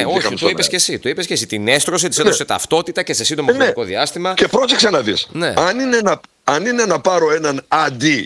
Ναι, όχι, το είπες και εσύ. Το είπες και εσύ. Την έστρωσε, της έδωσε ταυτότητα και σε σύντομο χρονικό διάστημα. Και πρόσεξε να δεις. Ναι. Αν είναι να πάρω έναν αντί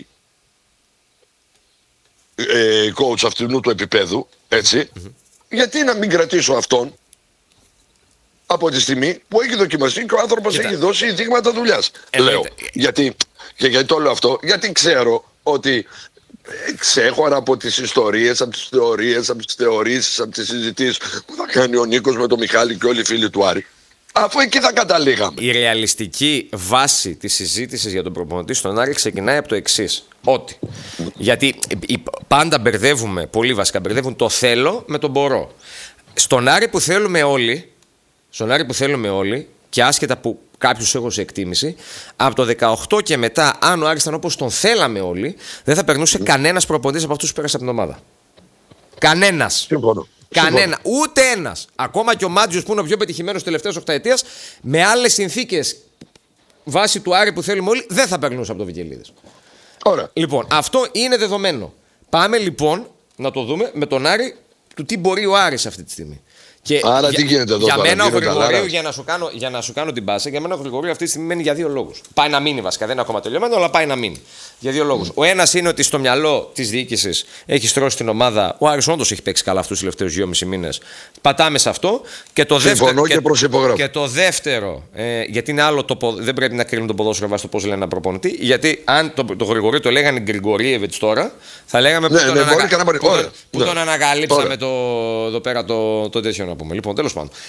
coach αυτού του επίπεδου, έτσι, γιατί να μην κρατήσω αυτόν από τη στιγμή που έχει δοκιμαστεί και ο άνθρωπος έχει δώσει δείγματα δουλειάς. Λέω. Γιατί το λέω αυτό, γιατί ξέρω ότι ξέχωρα από τις ιστορίες, από τις θεωρίες, από τις θεωρήσεις, από τις συζητήσεις που θα κάνει ο Νίκος με τον Μιχάλη και όλοι οι φίλοι του Άρη, αφού εκεί θα καταλήγαμε. Η ρεαλιστική βάση της συζήτησης για τον προπονητή στον Άρη ξεκινάει από το εξής. Ότι. Γιατί πάντα μπερδεύουμε, πολύ βασικά μπερδεύουν το θέλω με το μπορώ. Στον Άρη που θέλουμε όλοι, και άσχετα που κάποιους έχω σε εκτίμηση, από το 18 και μετά, αν ο Άρης ήταν όπως τον θέλαμε όλοι, δεν θα περνούσε κανένας προπονητής από αυτούς που πέρασε από την ομάδα. Κανένας. Συμφωνώ. Κανένα. Ούτε ένας. Ακόμα και ο Μάτζιος που είναι ο πιο πετυχημένος τελευταίας οκταετίας, με άλλες συνθήκες βάσει του Άρη που θέλουμε όλοι, δεν θα περνούσε από το Βικελίδης. Ωραία. Λοιπόν, αυτό είναι δεδομένο. Πάμε λοιπόν να το δούμε με τον Άρη του τι μπορεί ο Άρης αυτή τη στιγμή. Και άρα τι γίνεται εδώ για τώρα, μένα ο Γρηγορίου, για να σου κάνω την πάσα, για μένα ο Γρηγορίου αυτή τη στιγμή μένει για δύο λόγους. Πάει να μείνει βασικά, δεν είναι ακόμα τελειωμένο, αλλά πάει να μείνει. Για δύο λόγους. Ο ένας είναι ότι στο μυαλό της διοίκησης έχει στρώσει την ομάδα. Ο Άρης όντως έχει παίξει καλά αυτούς τους τελευταίους 2,5 μήνες. Πατάμε σε αυτό. Και το δεύτερο. Και το δεύτερο, γιατί είναι άλλο δεν πρέπει να κρίνουν το ποδόσφαιρο βάσει το πώς λένε ένα προπονητή. Γιατί αν το Γρηγορίου το λέγανε Γκριγκορίεβιτς τώρα, θα λέγαμε που τον ανακαλύψαμε εδώ πέρα το τέτοιο να πούμε. Λοιπόν, τέλος πάντων.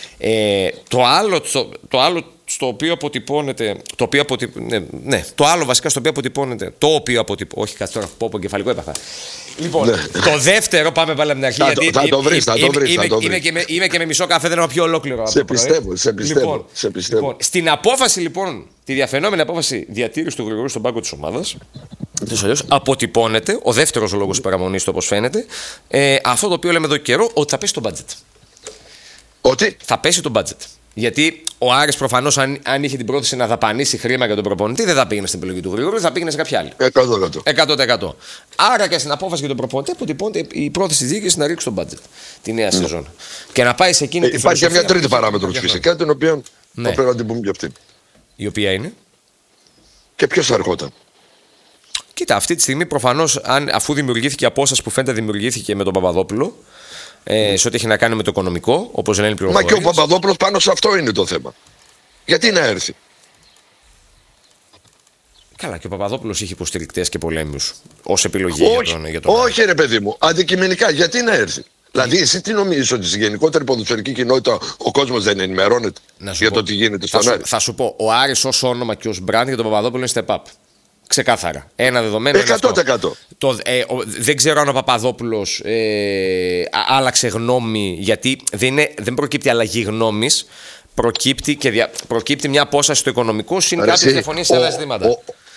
Το άλλο στο οποίο αποτυπώνεται. Το άλλο βασικά στο οποίο αποτυπώνεται. Όχι, κάτσε τώρα, πω κεφαλικό έπαθα. Λοιπόν, το δεύτερο, πάμε πάλι από την αρχή. Θα το βρεις. Είμαι και με μισό καφέ, δεν είμαι πιο ολόκληρο. Σε πιστεύω. Λοιπόν, στην απόφαση λοιπόν, τη διαφαινόμενη απόφαση διατήρηση του Γρηγορίου στον πάγκο της ομάδας, αποτυπώνεται ο δεύτερος λόγος παραμονής του, όπως φαίνεται, αυτό το οποίο λέμε εδώ καιρό, ότι θα πέσει το budget. Ότι θα πέσει το budget. Γιατί ο Άρης προφανώς, αν είχε την πρόθεση να δαπανίσει χρήμα για τον προπονητή, δεν θα πήγαινε στην επιλογή του Γρηγορίου, θα πήγαινε σε κάποια άλλη. 100%. Άρα και στην απόφαση για τον προπονητή αποτυπώνεται η πρόθεση της διοίκησης να ρίξει το budget τη νέα σεζόν. Και να πάει σε εκείνη τη υπάρχει και μια τρίτη παράμετρο φυσικά, την οποία θα πρέπει να την πούμε και αυτή. Η οποία είναι. Και ποιος θα ερχόταν. Κοίτα, αυτή τη στιγμή προφανώς, αφού δημιουργήθηκε η απόσταση που φαίνεται δημιουργήθηκε με τον Παπαδόπουλο. Σε ό,τι έχει να κάνει με το οικονομικό, όπως λένε οι πληροφορίες. Μα και ο Παπαδόπουλος πάνω σε αυτό είναι το θέμα. Γιατί να έρθει. Καλά, και ο Παπαδόπουλος είχε υποστηρικτές και πολέμους ως επιλογή για τον όχι, ρε παιδί μου, αντικειμενικά, γιατί να έρθει. Δηλαδή, εσύ τι νομίζεις, ότι στη γενικότερη ποδοσφαιρική κοινότητα ο κόσμος δεν ενημερώνεται για το τι γίνεται στον Άρη. Θα σου πω, ο Άρης ως όνομα και ως brand για τον Παπαδόπουλο είναι step up. Ξεκάθαρα. Ένα δεδομένο. 100%. Δεν ξέρω αν ο Παπαδόπουλος άλλαξε γνώμη, γιατί δεν προκύπτει αλλαγή γνώμης. Προκύπτει μια απόσταση στο οικονομικό συν κάποιες διαφωνίες σε άλλα ζητήματα.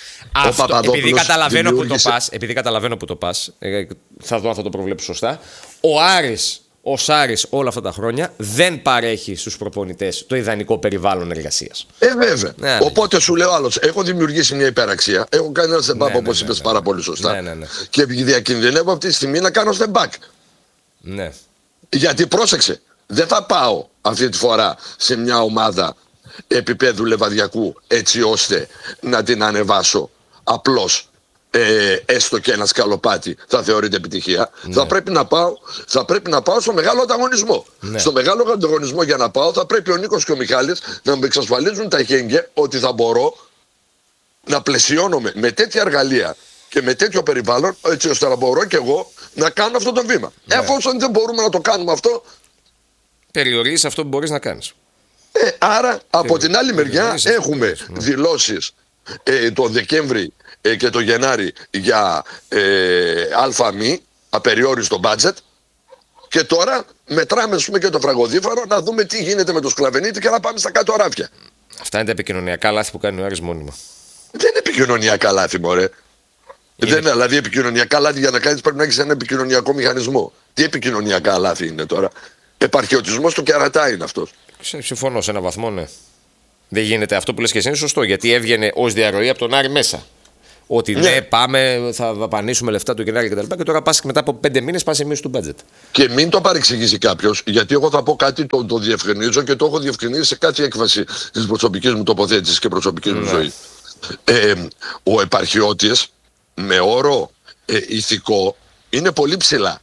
Επειδή καταλαβαίνω που το πας, θα δω αν θα το προβλέψω σωστά. Ο Άρης όλα αυτά τα χρόνια δεν παρέχει στους προπονητές το ιδανικό περιβάλλον εργασίας. Βέβαια. Ναι. Οπότε σου λέω άλλος, έχω δημιουργήσει μια υπεραξία. Έχω κάνει ένα step up, όπως είπες πάρα πολύ σωστά. Ναι. Και διακινδυνεύω αυτή τη στιγμή να κάνω step back. Ναι. Γιατί πρόσεξε, δεν θα πάω αυτή τη φορά σε μια ομάδα επίπεδου Λεβαδιακού έτσι ώστε να την ανεβάσω απλώς. Έστω και ένα σκαλοπάτι θα θεωρείται επιτυχία. Ναι. Θα πρέπει να πάω στο μεγάλο ανταγωνισμό. Ναι. Στο μεγάλο ανταγωνισμό για να πάω θα πρέπει ο Νίκος και ο Μιχάλης να μου εξασφαλίζουν τα χέγγια ότι θα μπορώ να πλαισιώνομαι με τέτοια εργαλεία και με τέτοιο περιβάλλον, έτσι ώστε να μπορώ και εγώ να κάνω αυτό το βήμα. Ναι. Εφόσον δεν μπορούμε να το κάνουμε αυτό, περιορίζεις αυτό που μπορείς να κάνεις. Άρα από την άλλη μεριά έχουμε δηλώσεις το Δεκέμβρη και το Γενάρη για αλφαμή, απεριόριστο budget, και τώρα μετράμε και το φραγοδίφαρο να δούμε τι γίνεται με το Σκλαβενίτη και να πάμε στα κάτω ράφια. Αυτά είναι τα επικοινωνιακά λάθη που κάνει ο Άρης μόνιμα. Δεν είναι επικοινωνιακά λάθη, μωρέ. Δεν είναι, δηλαδή επικοινωνιακά λάθη για να κάνεις πρέπει να έχεις ένα επικοινωνιακό μηχανισμό. Τι επικοινωνιακά λάθη είναι τώρα. Επαρχιωτισμός του κερατά είναι αυτός. Συμφωνώ σε έναν βαθμό, ναι. Δεν γίνεται αυτό που λες και εσύ είναι σωστό, γιατί έβγαινε ως διαρροή από τον Άρη μέσα. Ότι ναι, πάμε, θα δαπανίσουμε λεφτά του Γενάρη κτλ. Και τώρα πας και μετά από 5 μήνες πας σε μείωση του budget. Και μην το παρεξηγήσει κάποιος, γιατί εγώ θα πω κάτι, το διευκρινίζω και το έχω διευκρινίσει σε κάθε έκφραση της προσωπικής μου τοποθέτησης και προσωπικής μου ζωή. Ο επαρχιώτης με όρο ηθικό είναι πολύ ψηλά.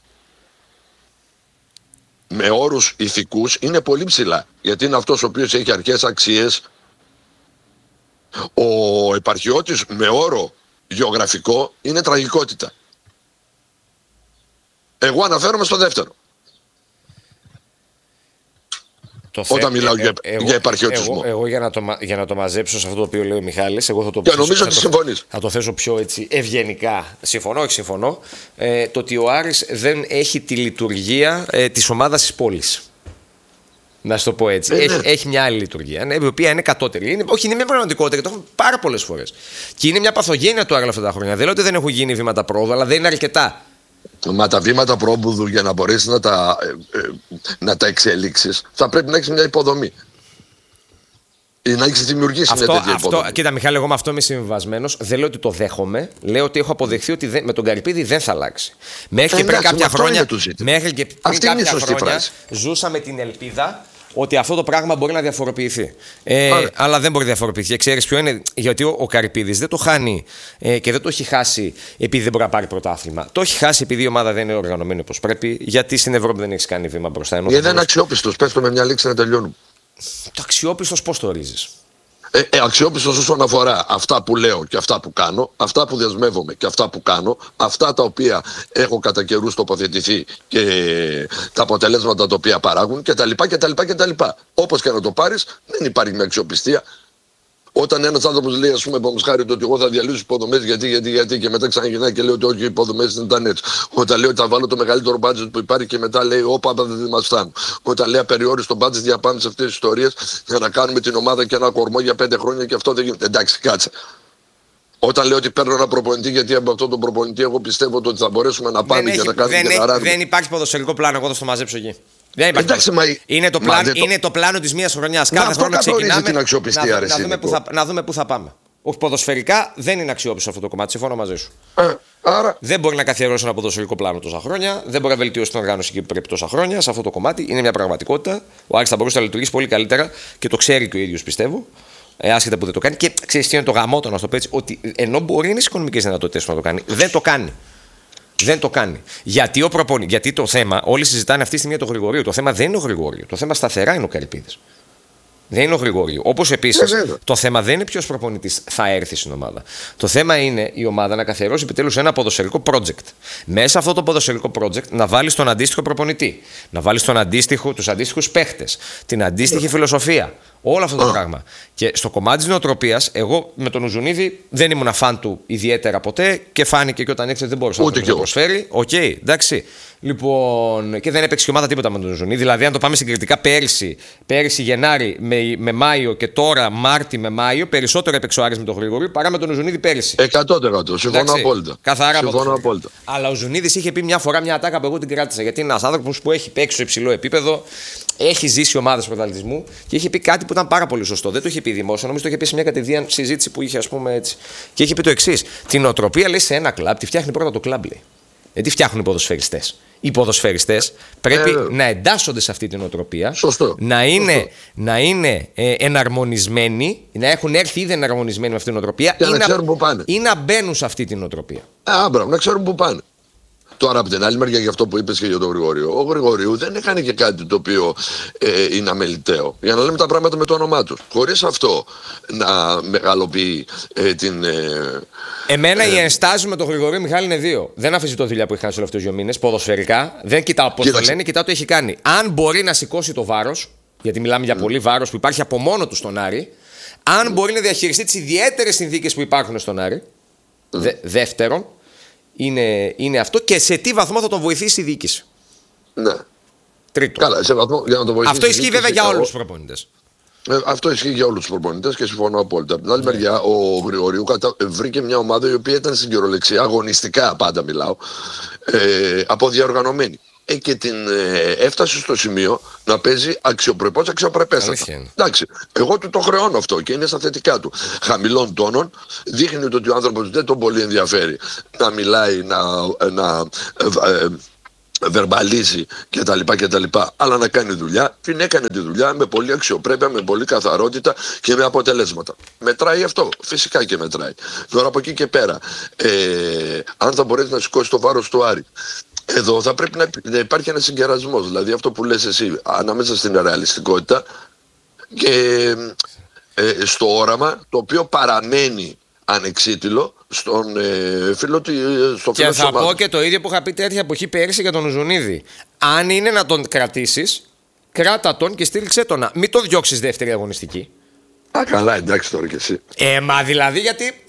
Με όρους ηθικούς είναι πολύ ψηλά. Γιατί είναι αυτός ο οποίος έχει αρχές αξίες. Ο επαρχιώτης με όρο γεωγραφικό είναι τραγικότητα. Εγώ αναφέρομαι στο δεύτερο. Όταν μιλάω για επαρχιωτισμό. Εγώ για να το μαζέψω σε αυτό το οποίο λέει ο Μιχάλης, εγώ θα το και νομίζω ότι συμφωνείς. Θα το θέσω πιο έτσι ευγενικά. Συμφωνώ. Το ότι ο Άρης δεν έχει τη λειτουργία της ομάδας της πόλης. Να σου το πω έτσι. Έχει μια άλλη λειτουργία, η οποία είναι κατώτερη. Είναι μια πραγματικότητα και το έχουμε πάρα πολλές φορές. Και είναι μια παθογένεια του Άρη αυτά τα χρόνια. Δεν λέω ότι δεν έχουν γίνει βήματα πρόοδου, αλλά δεν είναι αρκετά. Μα τα βήματα πρόοδου για να μπορέσεις να τα εξελίξεις, θα πρέπει να έχεις μια υποδομή. Ή να έχεις δημιουργήσει μια τέτοια υποδομή. Κοίτα, Μιχάλη, εγώ με αυτό είμαι συμβιβασμένος. Δεν λέω ότι το δέχομαι. Λέω ότι έχω αποδεχθεί ότι με τον Καρυπίδη δεν θα αλλάξει. Μέχρι και πριν κάποια χρόνια ζούσαμε την ελπίδα ότι αυτό το πράγμα μπορεί να διαφοροποιηθεί. Αλλά δεν μπορεί να διαφοροποιηθεί. Ξέρεις ποιο είναι? Γιατί ο Καρυπίδης δεν το χάνει και δεν το έχει χάσει επειδή δεν μπορεί να πάρει πρωτάθλημα. Το έχει χάσει επειδή η ομάδα δεν είναι οργανωμένη όπως πρέπει. Γιατί στην Ευρώπη δεν έχει κάνει βήμα μπροστά. Γιατί δεν είναι αξιόπιστος. Πες το με μια λέξη να τελειώνουμε. Το αξιόπιστος πώς το ορίζεις? Αξιόπιστος όσον αφορά αυτά που λέω και αυτά που κάνω, αυτά που δεσμεύομαι και αυτά που κάνω, αυτά τα οποία έχω κατά καιρούς τοποθετηθεί και τα αποτελέσματα τα οποία παράγουν κτλ. Όπως και να το πάρεις, δεν υπάρχει μια αξιοπιστία. Όταν ένας άνθρωπος λέει, ας πούμε, επομισχάρι, ότι εγώ θα διαλύσω υποδομές γιατί και μετά ξαναγυρνάει και λέει ότι όχι, οι υποδομές δεν ήταν έτσι. Όταν λέει ότι θα βάλω το μεγαλύτερο budget που υπάρχει και μετά λέει, όπα, δεν μας φτάνουν. Όταν λέει απεριόριστο budget για πάμε σε αυτές τις ιστορίες για να κάνουμε την ομάδα και ένα κορμό για 5 χρόνια και αυτό δεν γίνεται. Εντάξει, κάτσε. Όταν λέω ότι παίρνω ένα προπονητή, γιατί από αυτόν τον προπονητή εγώ πιστεύω ότι θα μπορέσουμε να πάμε και να κάνουμε και να ράνουμε. Δεν υπάρχει ποδοσφαιρικό πλάνο, εγώ θα το μαζέψω εκεί. Εντάξει, είναι το πλάνο της μίας χρονιάς. Κάθε χρόνο ξεκινάμε την αξιοπιστία, να δούμε πού θα πάμε. Όχι, ποδοσφαιρικά δεν είναι αξιόπιστο αυτό το κομμάτι. Συμφωνώ μαζί σου. Άρα... Δεν μπορεί να καθιερώσει ένα ποδοσφαιρικό πλάνο τόσα χρόνια. Δεν μπορεί να βελτιώσει την οργάνωση εκεί που πρέπει τόσα χρόνια. Σε αυτό το κομμάτι είναι μια πραγματικότητα. Ο Άρης θα μπορούσε να λειτουργήσει πολύ καλύτερα και το ξέρει και ο ίδιος, πιστεύω. Άσχετα που δεν το κάνει. Και ξέρει τι είναι το γαμότο, να το πω έτσι, ότι ενώ μπορεί να είναι οικονομικές δυνατότητες να το κάνει, δεν το κάνει. Δεν το κάνει. Γιατί το θέμα, όλοι συζητάνε αυτή τη στιγμή για το Γρηγορίου. Το θέμα δεν είναι ο Γρηγορίου. Το θέμα σταθερά είναι ο Καρυπίδης. Δεν είναι ο Γρηγορίου. Όπως επίσης το θέμα δεν είναι ποιος προπονητής θα έρθει στην ομάδα. Το θέμα είναι η ομάδα να καθιερώσει επιτέλους ένα ποδοσφαιρικό project. Μέσα αυτό το ποδοσφαιρικό project να βάλει τον αντίστοιχο προπονητή. Να βάλει τους αντίστοιχους παίχτες. Την αντίστοιχη φιλοσοφία. Όλο αυτό το πράγμα. Και στο κομμάτι της νοοτροπίας, εγώ με τον Ουζουνίδη δεν ήμουν φαν του ιδιαίτερα ποτέ και φάνηκε και όταν έξω δεν μπορούσε να το προσφέρει. Οκ, εντάξει. Λοιπόν, και δεν έπαιξε η ομάδα τίποτα με τον Ουζουνίδη. Δηλαδή, αν το πάμε συγκριτικά πέρυσι Γενάρη με Μάιο και τώρα Μάρτι με Μάιο, περισσότερο έπαιξε ο Άρης με τον Γρηγορίου παρά με τον Ουζουνίδη πέρυσι. 100%. Συμφωνώ απόλυτα. Καθαρά απόλυτα. Αλλά ο Ουζουνίδης είχε πει μια φορά μια ατάκα που εγώ την κράτησα. Γιατί είναι ένας άνθρωπος που έχει παίξει στο υψηλό επίπεδο, έχει ζήσει ομάδες πρωταθλητισμού και είχε πει κάτι που ήταν πάρα πολύ σωστό. Δεν το είχε πει δημόσια, νομίζω το είχε πει σε μια κατηδίαν συζήτηση που είχε, ας πούμε έτσι. Και είχε πει το εξής: την νοοτροπία, λέει, σε ένα κλαμπ τη φτιάχνει πρώτα το κλαμπ, λέει. Δεν τη φτιάχνουν οι ποδοσφαιριστές. Οι ποδοσφαιριστές πρέπει να εντάσσονται σε αυτή την νοοτροπία, να είναι εναρμονισμένοι, να έχουν έρθει ήδη εναρμονισμένοι με αυτή την νοοτροπία ή να μπαίνουν σε αυτή την νοοτροπία. Να ξέρουν πού πάνε. Τώρα από την άλλη μεριά για αυτό που είπες και για τον Γρηγορίου. Ο Γρηγορίου δεν έκανε και κάτι το οποίο είναι αμεληταίο. Για να λέμε τα πράγματα με το όνομά του. Χωρίς αυτό να μεγαλοποιεί την... Εμένα οι ενστάσεις με τον Γρηγορίου, Μιχάλη, είναι δύο. Δεν αφισβητώ δουλειά που έχει κάνει στους τελευταίους 2 μήνες. Ποδοσφαιρικά. Δεν κοιτάω πώς το λένε, κοιτάω τι έχει κάνει. Αν μπορεί να σηκώσει το βάρος, γιατί μιλάμε για πολύ βάρος που υπάρχει από μόνο του στον Άρη, αν μπορεί να διαχειριστεί τις ιδιαίτερες συνθήκες που υπάρχουν στον Άρη. Δεύτερον. Είναι αυτό και σε τι βαθμό θα τον βοηθήσει η διοίκηση. Ναι. Τρίτο. Καλά, σε βαθμό για να τον βοηθήσει. Αυτό ισχύει βέβαια για όλους τους προπονητές. Αυτό ισχύει για όλους τους προπονητές και συμφωνώ απόλυτα. Από την άλλη μεριά, ο Γρηγορίου βρήκε μια ομάδα η οποία ήταν στην κυριολεξία, αγωνιστικά πάντα μιλάω, αποδιαοργανωμένη. και την έφτασε στο σημείο να παίζει αξιοπρεπώς, αξιοπρεπέστατα. Εντάξει, εγώ του το χρεώνω αυτό και είναι στα θετικά του. Χαμηλών τόνων, δείχνει ότι ο άνθρωπος δεν τον πολύ ενδιαφέρει να μιλάει, να βερμπαλίζει κτλ. Αλλά να κάνει δουλειά. Την έκανε τη δουλειά με πολύ αξιοπρέπεια, με πολύ καθαρότητα και με αποτελέσματα. Μετράει αυτό. Φυσικά και μετράει. Τώρα από εκεί και πέρα, αν θα μπορέσει να σηκώσει το βάρος του Άρη. Εδώ θα πρέπει να υπάρχει ένας συγκερασμός. Δηλαδή αυτό που λες εσύ, ανάμεσα στην ρεαλιστικότητα και στο όραμα, το οποίο παραμένει ανεξίτηλο στον φίλο του. Και θα πω και το ίδιο που είχα πει τέτοια εποχή πέρυσι για τον Ουζουνίδη. Αν είναι να τον κρατήσεις, κράτα τον και στήριξε τον. Μην το διώξεις δεύτερη αγωνιστική. Καλά, εντάξει τώρα κι εσύ. Μα δηλαδή γιατί,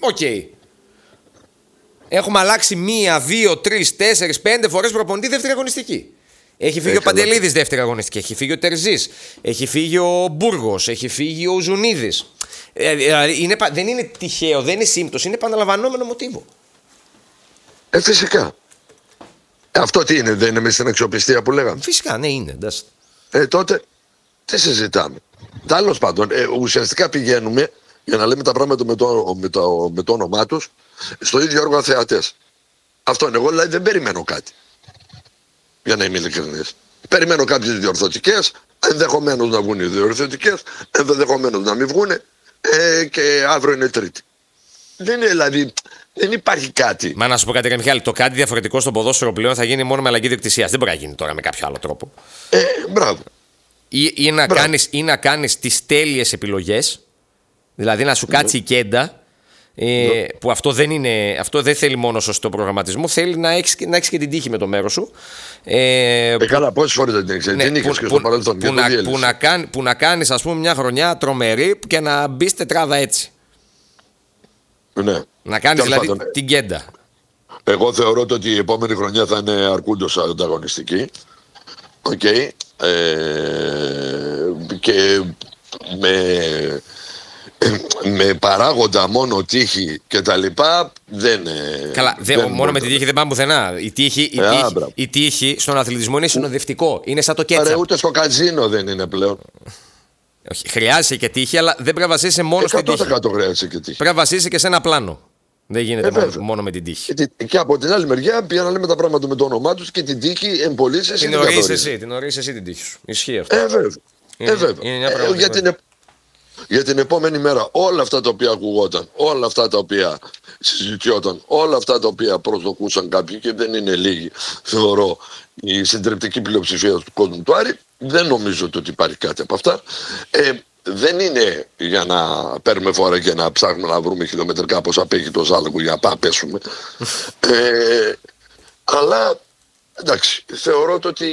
έχουμε αλλάξει 1, 2, 3, 4, 5 φορές προπονητή δεύτερη αγωνιστική. Έχει φύγει ο Παντελίδης δεύτερη αγωνιστική, έχει φύγει ο Τερζής, έχει φύγει ο Μπούργος, έχει φύγει ο Ουζουνίδης. Δεν είναι τυχαίο, δεν είναι σύμπτωση, είναι επαναλαμβανόμενο μοτίβο. Φυσικά. Αυτό τι είναι, δεν είναι μέσα στην αξιοπιστία που λέγαμε? Φυσικά, ναι, είναι. Τότε τι συζητάμε? Τέλος πάντων, ουσιαστικά πηγαίνουμε, για να λέμε τα πράγματα με το όνομά τους, στο ίδιο έργο θεατές. Αυτό είναι. Εγώ δηλαδή δεν περιμένω κάτι. Για να είμαι ειλικρινής. Περιμένω κάποιες διορθωτικές, ενδεχομένως να βγουν οι διορθωτικές, ενδεχομένως να μην βγουν, και αύριο είναι Τρίτη. Δηλαδή, δεν υπάρχει κάτι. Μα να σου πω κάτι, Μιχάλη, το κάτι διαφορετικό στο ποδόσφαιρο πλέον θα γίνει μόνο με αλλαγή διοκτησίας. Δεν μπορεί να γίνει τώρα με κάποιο άλλο τρόπο. Μπράβο. Ή να κάνεις τις τέλειες επιλογές, δηλαδή να σου κάτσει η κέντα. Που αυτό δεν θέλει μόνο σωστό προγραμματισμό, θέλει να έχεις και την τύχη με το μέρος σου. Καλά, πόσες φορές δεν την έχεις? Την είχες και στο παρελθόν. Που να κάνεις, ας πούμε, μια χρονιά τρομερή και να μπεις τετράδα έτσι. Ναι. Να κάνεις δηλαδή την κέντα. Εγώ θεωρώ ότι η επόμενη χρονιά θα είναι αρκούντος ανταγωνιστική. Και με παράγοντα μόνο τύχη και τα λοιπά δεν. Καλά, μόνο με τη τύχη δεν πάμε πουθενά. Η τύχη στον αθλητισμό είναι συνοδευτικό. Είναι σαν το κέτσαπ. Ούτε στο καζίνο δεν είναι πλέον. Όχι, χρειάζεσαι και τύχη, αλλά δεν πρέπει να βασίσαι μόνο στην τύχη. 100% χρειάζεσαι και τύχη. Πρέπει να βασίσαι και σε ένα πλάνο. Δεν γίνεται μόνο με την τύχη. Και από την άλλη μεριά, πια να λέμε τα πράγματα με το όνομά τους, και την τύχη εμπολείς εσύ. Την ορίζεις εσύ την τύχη σου. Ισχύει αυτό. Βέβαια. Για την επόμενη μέρα όλα αυτά τα οποία ακουγόταν, όλα αυτά τα οποία συζητιόταν, όλα αυτά τα οποία προσδοκούσαν κάποιοι, και δεν είναι λίγοι, θεωρώ, η συντριπτική πλειοψηφία του κόσμου του Άρη, δεν νομίζω ότι υπάρχει κάτι από αυτά. Δεν είναι για να παίρνουμε φορά και να ψάχνουμε να βρούμε χιλιομετρικά πώς απέχει το Ζάλγκο για να πέσουμε. Αλλά εντάξει, θεωρώ ότι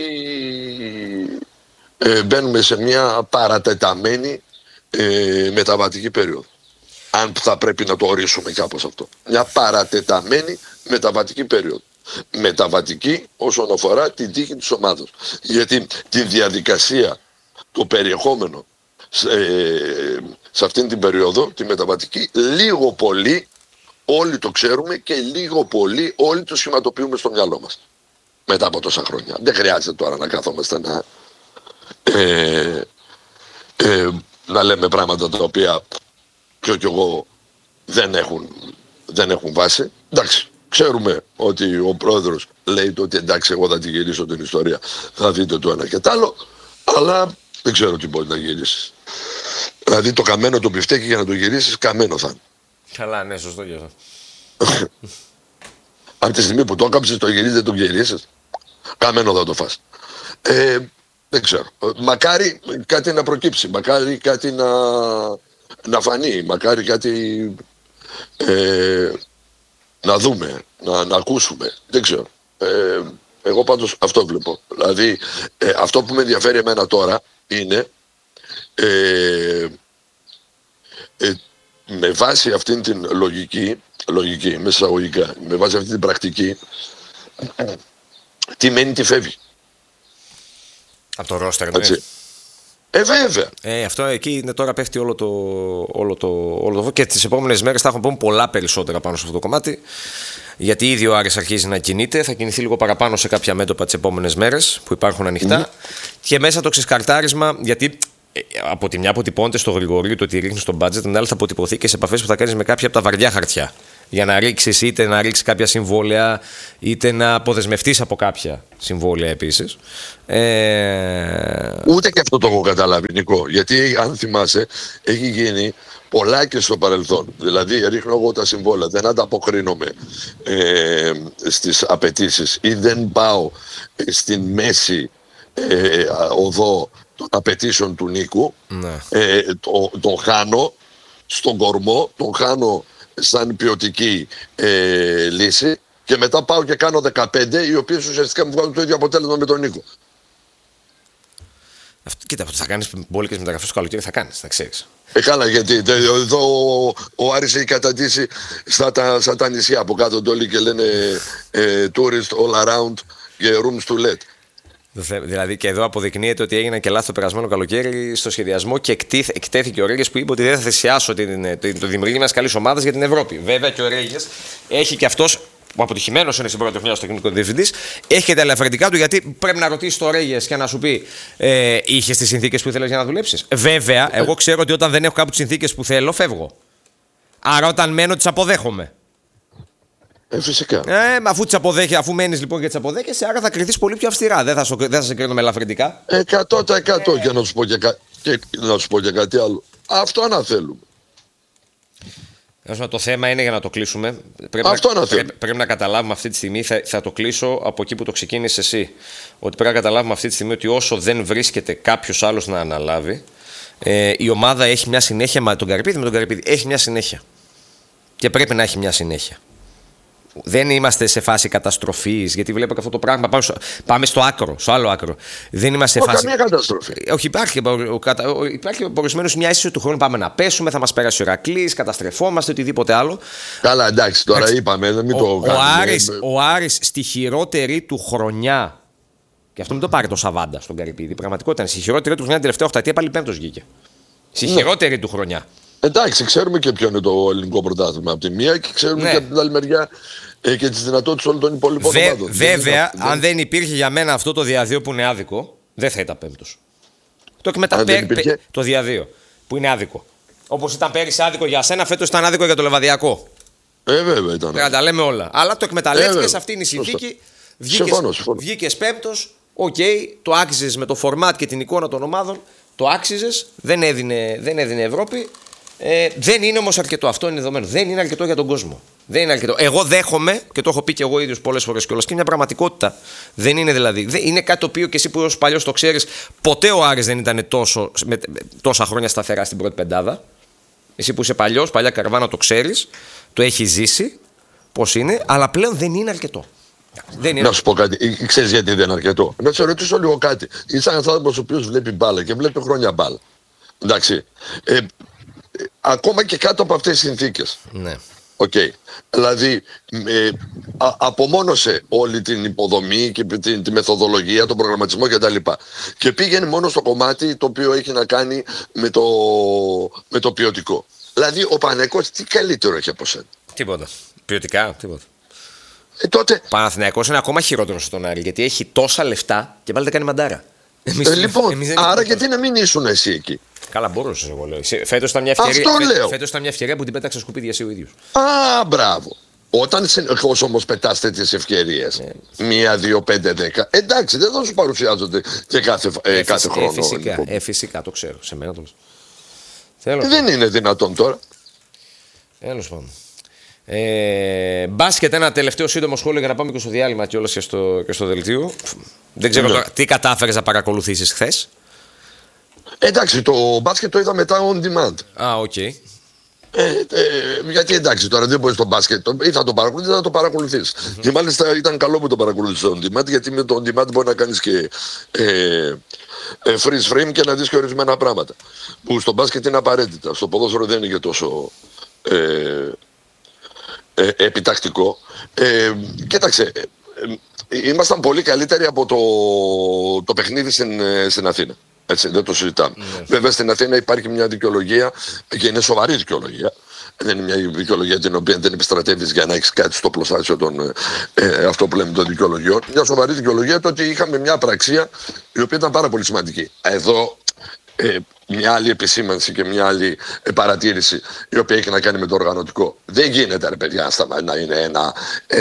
μπαίνουμε σε μια παρατεταμένη μεταβατική περίοδο. Αν θα πρέπει να το ορίσουμε κάπως αυτό. Μια παρατεταμένη μεταβατική περίοδο. Μεταβατική όσον αφορά την τύχη της ομάδας. Γιατί τη διαδικασία, το περιεχόμενο σε αυτήν την περίοδο, τη μεταβατική, λίγο πολύ όλοι το ξέρουμε και λίγο πολύ όλοι το σχηματοποιούμε στο μυαλό μας. Μετά από τόσα χρόνια. Δεν χρειάζεται τώρα να κάθομαστε να λέμε πράγματα τα οποία και εγώ δεν έχουν βάση. Εντάξει, ξέρουμε ότι ο πρόεδρος λέει το ότι εντάξει, εγώ θα τη γυρίσω την ιστορία, θα δείτε το ένα και το άλλο, αλλά δεν ξέρω τι μπορεί να γυρίσεις. Δηλαδή το καμένο το μπιφτέκι για να το γυρίσεις, καμένο θα είναι. Καλά, ναι, σωστό και αυτό. Από τη στιγμή που το έκαψες, το γυρίσεις, δεν το γυρίσεις, καμένο θα το φας. Δεν ξέρω. Μακάρι κάτι να προκύψει, μακάρι κάτι να φανεί, μακάρι κάτι να δούμε, να ακούσουμε. Δεν ξέρω. Εγώ πάντως αυτό βλέπω. Δηλαδή αυτό που με ενδιαφέρει εμένα τώρα είναι με βάση αυτήν την λογική μέσα εισαγωγικά, με βάση αυτή την πρακτική, τι μένει, τι φεύγει. Από το ρόστερ, ναι. Βέβαια. Αυτό εκεί είναι τώρα πέφτει όλο το και τις επόμενες μέρες θα έχουμε πούμε πολλά περισσότερα πάνω σε αυτό το κομμάτι. Γιατί ήδη ο Άρης αρχίζει να κινείται, θα κινηθεί λίγο παραπάνω σε κάποια μέτωπα τις επόμενες μέρες που υπάρχουν ανοιχτά. Και μέσα το ξεσκαρτάρισμα, γιατί από τη μια αποτυπώνεται στο Γρηγορίου το ότι ρίχνει στο budget, την άλλη θα αποτυπωθεί και σε επαφές που θα κάνεις με κάποια από τα βαριά χαρτιά. Για να ρίξεις είτε να ρίξεις κάποια συμβόλαια, είτε να αποδεσμευτείς από κάποια συμβόλαια επίσης. Ούτε και αυτό το έχω καταλάβει, Νικό. Γιατί αν θυμάσαι, έχει γίνει πολλά και στο παρελθόν. Δηλαδή, ρίχνω εγώ τα συμβόλαια, δεν ανταποκρίνομαι στις απαιτήσεις ή δεν πάω στην μέση οδό των απαιτήσεων του Νίκου. Ναι. Τον χάνω στον κορμό, τον χάνω σαν ποιοτική λύση και μετά πάω και κάνω 15 οι οποίες ουσιαστικά μου βγάζουν το ίδιο αποτέλεσμα με τον Νίκο. Κοίτα, θα κάνεις μπόλικες μεταγραφές το καλοκαίρι, θα κάνεις, θα ξέρεις. Καλά, γιατί εδώ ο Άρης έχει καταντήσει στα τα νησιά από κάτω το όλοι και λένε tourist all around και rooms to let. Δηλαδή και εδώ αποδεικνύεται ότι έγιναν και λάθη το περασμένο καλοκαίρι στο σχεδιασμό και εκτέθηκε ο Ρέγες που είπε ότι δεν θα θυσιάσω το δημιουργία μιας καλής ομάδας για την Ευρώπη. Βέβαια και ο Ρέγες έχει και αυτός που αποτυχημένος είναι στην πρώτη χρονιά στο τεχνικό διευθυντής, έχει και τα ελαφρυντικά του γιατί πρέπει να ρωτήσει το Ρέγες και να σου πει είχες τις συνθήκες που ήθελες για να δουλέψεις. Βέβαια, εγώ ξέρω ότι όταν δεν έχω κάπου τις συνθήκες που θέλω, φεύγω. Άρα όταν μένω τις αποδέχομαι. Φυσικά. Αφού μένεις λοιπόν και τις αποδέχεσαι, άρα θα κρυθείς πολύ πιο αυστηρά. Δεν θα σε κρίνω με ελαφρυντικά. 100% και να σου πω και κάτι άλλο. Αυτό να θέλουμε. Το θέμα είναι για να το κλείσουμε. Πρέπει να καταλάβουμε αυτή τη στιγμή, θα το κλείσω από εκεί που το ξεκίνησε εσύ. Ότι πρέπει να καταλάβουμε αυτή τη στιγμή ότι όσο δεν βρίσκεται κάποιος άλλος να αναλάβει, η ομάδα έχει μια συνέχεια. Με τον Καρυπίδη έχει μια συνέχεια. Και πρέπει να έχει μια συνέχεια. Δεν είμαστε σε φάση καταστροφής, γιατί βλέπω και αυτό το πράγμα. Πάμε στο άλλο άκρο. Δεν είμαστε σε φάση. Καμία καταστροφή. Όχι, υπάρχει ορισμένου μια αίσθηση του χρόνου πάμε να πέσουμε, θα μας περάσει ο Ηρακλής, καταστρεφόμαστε, οτιδήποτε άλλο. Καλά, εντάξει, τώρα είπαμε, μην το κάνουμε. Ο Άρης στη χειρότερη του χρονιά. Και αυτό μην το πάρει το Σαβάντα στον Καρυπίδη. Πραγματικότητα είναι στη χειρότερη του χρονιά την τελευταία οχταετία, πάλι πέμπτος βγήκε. Στη χειρότερη του χρονιά. Εντάξει, ξέρουμε και ποιο είναι το ελληνικό πρωτάθλημα από τη μία και ξέρουμε και από την άλλη μεριά και τις δυνατότητες όλων των υπόλοιπων ομάδων. Βέβαια, αν δεν υπήρχε για μένα αυτό το διαδίο που είναι άδικο, δεν θα ήταν πέμπτος. Το διαδίο που είναι άδικο. Όπως ήταν πέρυσι άδικο για σένα, φέτος ήταν άδικο για το Λεβαδιακό. Βέβαια ήταν. Πρέπει να τα λέμε όλα. Αλλά το εκμεταλλεύτηκες, αυτή είναι η συνθήκη. Βγήκες πέμπτος. Οκ, το άξιζες με το φορμάτ και την εικόνα των ομάδων. Το άξιζες, δεν έδινε Ευρώπη. Δεν είναι όμως αρκετό. Αυτό είναι δεδομένο. Δεν είναι αρκετό για τον κόσμο. Δεν είναι αρκετό. Εγώ δέχομαι και το έχω πει και εγώ ίδιος πολλές φορές κιόλας και είναι μια πραγματικότητα. Δεν είναι δηλαδή. Είναι κάτι το οποίο και εσύ που ως παλιός το ξέρεις, ποτέ ο Άρης δεν ήταν τόσα χρόνια σταθερά στην πρώτη πεντάδα. Εσύ που είσαι παλιός, παλιά καρβάνα το ξέρεις, το έχεις ζήσει πώς είναι, αλλά πλέον δεν είναι αρκετό. Να σου πω κάτι, ξέρεις γιατί δεν είναι αρκετό. Να σε ρωτήσω λίγο κάτι. Είσαι ένας άνθρωπος ο οποίος βλέπει μπάλα και βλέπει χρόνια μπάλα. Εντάξει. Ακόμα και κάτω από αυτές τις συνθήκες. Ναι. Okay. Δηλαδή απομόνωσε όλη την υποδομή και τη μεθοδολογία, τον προγραμματισμό κτλ. Και πήγαινε μόνο στο κομμάτι το οποίο έχει να κάνει με το ποιοτικό. Δηλαδή ο Παναθηναϊκός τι καλύτερο έχει από σένα? Τίποτα. Ποιοτικά, τίποτα. Τότε... Παναθηναϊκός είναι ακόμα χειρότερο στον Άρη γιατί έχει τόσα λεφτά και πάλι δεν κάνει μαντάρα. Λοιπόν, άρα γιατί να μην ήσουν εσύ εκεί? Καλά, μπορούσε, εγώ λέω. Φέτος ήταν μια ευκαιρία που την πέταξε σκουπίδια εσύ ο ίδιος. Α, μπράβο. Όταν όμως πετάς τέτοιες ευκαιρίες, 1, 2, 5, 10, εντάξει, δεν θα σου παρουσιάζονται και κάθε χρόνο. Φυσικά, το ξέρω. Σε μένα το δεν είναι δυνατόν τώρα. Τέλος πάντων. Μπάσκετ, ένα τελευταίο σύντομο σχόλιο για να πάμε και στο διάλειμμα και όλες και στο δελτίο. Δεν ξέρω τώρα, τι κατάφερες να παρακολουθήσεις χθες. Εντάξει, το μπάσκετ το είδα μετά on demand. Οκ. Γιατί εντάξει, τώρα δεν μπορείς το μπάσκετ ή θα το παρακολουθείς ή θα το παρακολουθείς. Και μάλιστα ήταν καλό που το παρακολουθείς on demand, γιατί με το on demand μπορεί να κάνεις και freeze frame και να δεις και ορισμένα πράγματα που στο μπάσκετ είναι απαραίτητα. Στο ποδόσφαιρο δεν είναι και τόσο επιτακτικό. Κοίταξε, ήμασταν πολύ καλύτεροι από το παιχνίδι στην Αθήνα. Έτσι, δεν το συζητάμε. Βέβαια στην Αθήνα υπάρχει μια δικαιολογία και είναι σοβαρή δικαιολογία. Δεν είναι μια δικαιολογία την οποία δεν επιστρατεύεις για να έχεις κάτι στο πλωστάσιο των αυτό που λέμε των δικαιολογιών. Μια σοβαρή δικαιολογία το ότι είχαμε μια πραξία η οποία ήταν πάρα πολύ σημαντική. Εδώ μια άλλη επισήμανση και μια άλλη παρατήρηση η οποία έχει να κάνει με το οργανωτικό. Δεν γίνεται ρε παιδιά να είναι ένα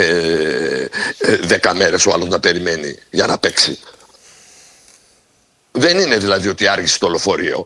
10 μέρες ο άλλος να περιμένει για να παίξει. Δεν είναι δηλαδή ότι άργησε το λεωφορείο.